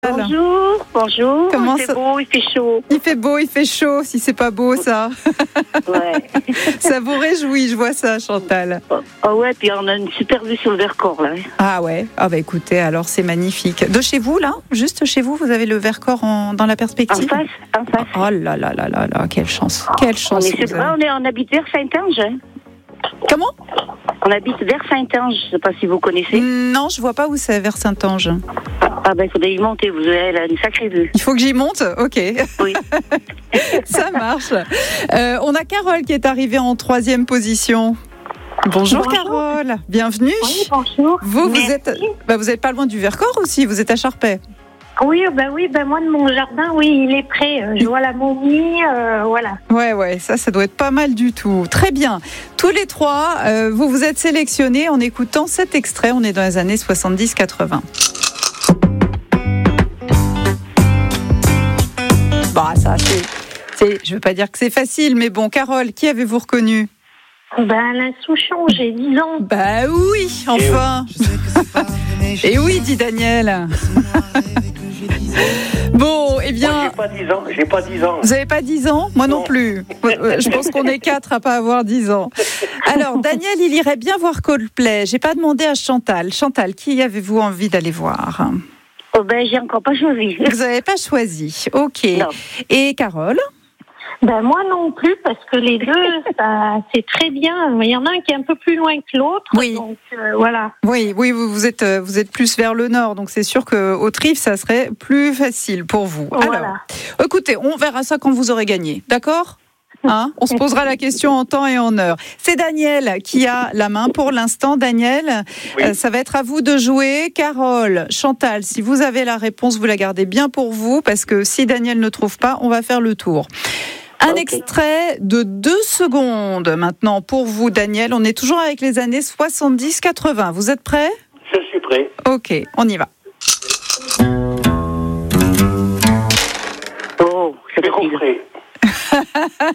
Bonjour. Comment il fait ça... beau, il fait chaud. Il fait beau, il fait chaud, si c'est pas beau ça. Ouais. Ça vous réjouit, je vois ça, Chantal. Oh ouais, puis on a une super vue sur le Vercors là. Ah ouais, ah bah écoutez, alors c'est magnifique. De chez vous là, juste chez vous, vous avez le Vercors dans la perspective. En face. Oh là là là là là, quelle chance, quelle chance. On habite vers Saint-Ange. Hein. Comment ? On habite vers Saint-Ange, je sais pas si vous connaissez. Non, je vois pas où c'est, vers Saint-Ange. Ah ben il faudrait y monter, vous avez une sacrée vue. Il faut que j'y monte ? Ok. Oui. Ça marche. On a Carole qui est arrivée en 3e position. Bonjour Carole, bienvenue. Oui, bonjour. Vous êtes pas loin du Vercors aussi, vous êtes à Charpey. Oui, moi de mon jardin, oui, il est prêt. Je vois la momie, voilà. Ouais, ça doit être pas mal du tout. Très bien. Tous les trois, vous vous êtes sélectionnés en écoutant cet extrait. On est dans les années 70-80. Bah, ça, je veux pas dire que c'est facile, mais bon, Carole, qui avez-vous reconnu ? Alain Souchon, j'ai 10 ans. Bah oui, enfin. Et oui, dit Daniel. Bon, eh bien... Moi, j'ai pas 10 ans. Vous n'avez pas 10 ans ? Moi non plus. Je pense qu'on est 4 à pas avoir 10 ans. Alors, Daniel, il irait bien voir Coldplay. J'ai pas demandé à Chantal. Chantal, qui avez-vous envie d'aller voir ? J'ai encore pas choisi. Vous n'avez pas choisi. Ok. Non. Et Carole ? Moi non plus, parce que les deux, c'est très bien. Il y en a un qui est un peu plus loin que l'autre. Oui. Donc, voilà. Oui, vous êtes plus vers le nord, donc c'est sûr qu'au Trif, ça serait plus facile pour vous. Voilà. Alors, écoutez, on verra ça quand vous aurez gagné, d'accord ? On se posera la question en temps et en heure. C'est Daniel qui a la main pour l'instant. Daniel, oui. Ça va être à vous de jouer. Carole, Chantal, si vous avez la réponse, vous la gardez bien pour vous, parce que si Daniel ne trouve pas, on va faire le tour. Un extrait de 2 secondes maintenant pour vous, Daniel. On est toujours avec les années 70-80. Vous êtes prêts ? Je suis prêt. Ok, on y va. Oh, c'est J'ai compris.